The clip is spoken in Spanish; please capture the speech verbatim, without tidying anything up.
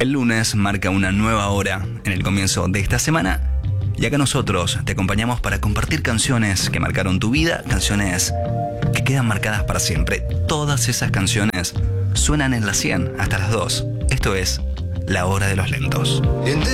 El lunes marca una nueva hora en el comienzo de esta semana y acá nosotros te acompañamos para compartir canciones que marcaron tu vida, canciones que quedan marcadas para siempre. Todas esas canciones suenan en la cien hasta las dos. Esto es La Hora de los Lentos.